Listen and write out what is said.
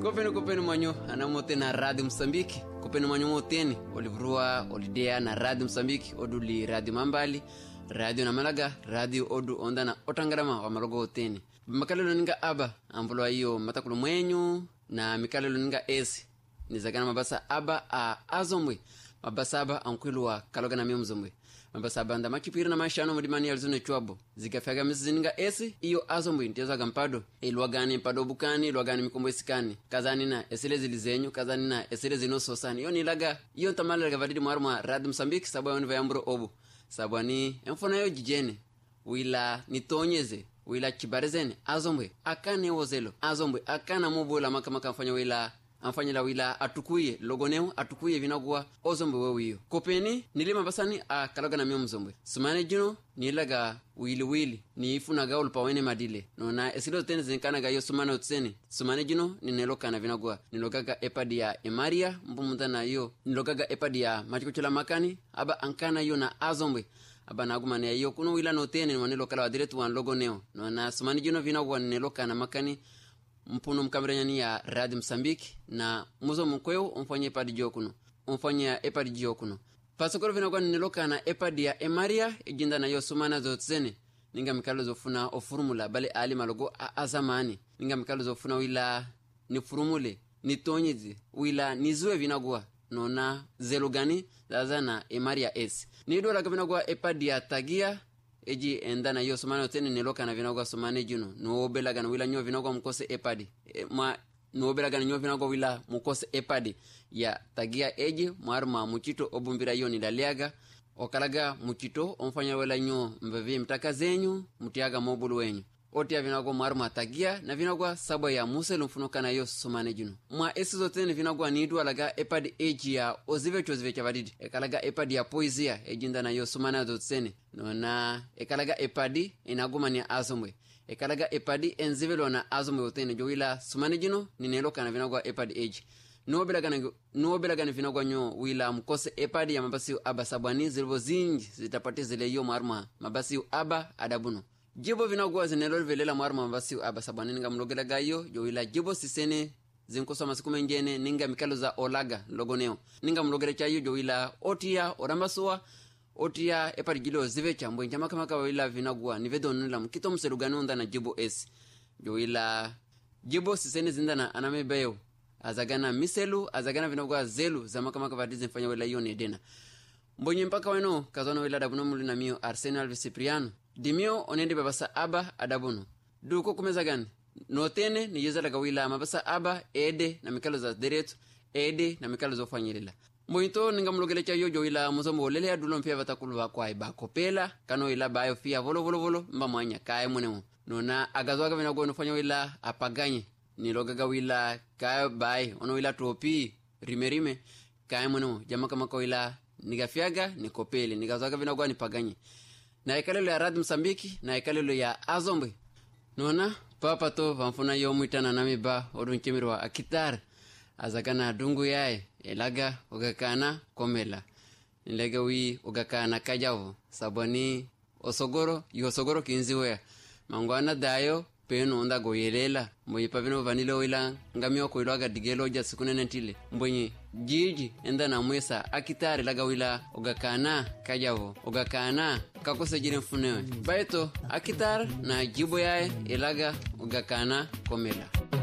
Kopeni manyo anamote na Radio Msambiki. Kopeni manyo moteni olivrua olidea na Radio Msambiki oduli Radio Mambali, Radio Namalaga, Radio Odu onda na otangarama wa malogo oteni. Makalelo ninga aba amvulwa hiyo matakulu mwenyu na mikalelo ninga esi. Nizagana mabasa aba a azombwe. Mabasa aba ankwilwa kaloga na mzomwe. Mabasa aba anda makipiri na maishano mdimani yalzune chwabo. Zikafyaga misizininga esi iyo azombwe ntiyaza gampado. Ilwagani mpado bukani, ilwagani mikombo esikani. Kazani na esile zilizenyu, kazani na esile zinososani. Iyo nilaga, iyo ntamale laga vadidi mwaruma Radio Msambiki sabu ya univayamburo obu. Sabu ni mfona yo jijene. Wila nitonyeze. Wila chibarezene. Azombwe akane wozelo. Azombwe akana mubula makamaka mfanya wila amfanyila wila atukuye logoneo atukuye vinagwa ozombe wewe. Kopeni nilima basani a kaloga na mzombwe. Sumane jino nilaga wili niifunaga ulpawene madile. Nona esilo tene zinkanaga yo sumane otsene. Sumane jino nineloka na vinagwa. Nilogaga epadi ya Emaria mpumuta na yo. Nilogaga epadi ya machikochola makani aba ankana yo na azombwe. Aba nagumane yo kuno wila notene niloka la diretu wan logoneo. Nona sumane jino vinagwa nineloka na makani mpuno mkameranyani ya Radio Msambiki na muzo mkweo umfanye epadi jokuno. Umfanye epadi jokuno. Pasokoro vinagwa niloka na epadi ya Emaria ejinda na yo sumana zotsene. Ninga mikalo zofuna ofurumula bale ali malogo azamani. Ninga mikalo zofuna wila ni furumule, ni tonyizi, wila nizue vinagwa. Nona zelugani zaza na Emaria S. Nidola vinagwa epadi ya Tagia eji endana yo sumane otene niloka na vinagwa sumane juno. Nuobelaga na wila nyo vinagwa mkose epadi. Nuobelaga na nyo vinagwa wila mkose epadi ya Tagia eji maruma muchito obumbira yo nidaliaga. Okalaga muchito omfanya wela nyo mbevi mtaka zenyu mutiaga mobulu wenyu. Otia vinagwa maruma Tagia na vinagwa sabo ya muselu mfunuka na yo sumane juno. Mwa esizo tene vinagwa nidu alaga epadi eji ya ozivecha vadidi. Ekalaga epadi ya poizia ejinda na yo sumana zotsene. Nona ekalaga epadi inaguma ni azombwe. Ekalaga epadi enzivelo na azombwe otene jowila sumane jino nineloka na vinagwa epadi eji. Nuobelaga ni vinagwa nyo wila mkose epadi ya mabasi aba sabwani zilvo zinji zitapati zile yo maruma mabasi aba adabuno. Jibo vinagwa zinelol velela maruma mabasi aba sabwani ninga mlogelaga yo jowila jibo sisene zinkoso masiku menjene ninga mikalo za olaga logoneo. Ninga mlogelecha yo jowila otia orambasua otia epadi jilo zivecha mbwenja makamaka wila vinagwa nivedonula mkito mselugani onda na jibo S. Jowila jibo sisene zindana anamebeyo. Azagana miselu, azagana vinagwa zelu za makamaka vadizi mfanya wila yo nedena. Mbonye mpaka weno kazono wila dabuno muli na mio Arsenal Visipriano. Dimio onendi babasa aba adabuno. Duko kumezagani. Notene ni yezalaga wila mabasa aba ede na mikalo za deretu, ede na mikalo za ufanyilila. Mbonyito ninga mlogelecha yojo wila muzombo olele ya dulo mpia vatakulu wakwa iba kopela, kano wila bayo fia volo mba mwanya kaya mwenemo. Nona agazoaga vinagwa nufanya wila apaganye. Nilogaga wila kaya bae, ono wila topi, rime, kaya mwenemo. Jamaka maka wila nigafiaga, nikopele, nigazoaga vinagwa nipaganye. Na ekalelo ya Radio Msambiki, na ekalelo ya azombwe. Nona, papa to vamfuna yo mwitana nami ba, odu nchemirwa akitar. Azagana dungu yae, elaga ogakana komela. Nilega wii ogakana kajavo, sabwani osogoro kinziwea. Mangwana dayo, peno onda goyelela. Mbonye pavino vanilo wila ngamio kuiloaga digelo ja sikune nentile. Mbonye jiji enda na mwesa akitari laga wila ogakana kajavo. Ogakana kakose jire mfunewe. Baito akitar na jibo yae elaga ogakana komela.